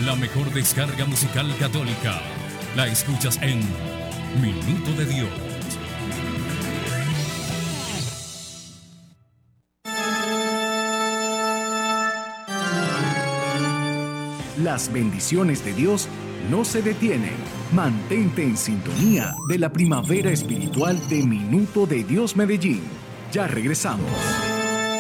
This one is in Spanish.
La mejor descarga musical católica la escuchas en Minuto de Dios. Las bendiciones de Dios no se detienen. Mantente en sintonía de la primavera espiritual de Minuto de Dios Medellín. Ya regresamos.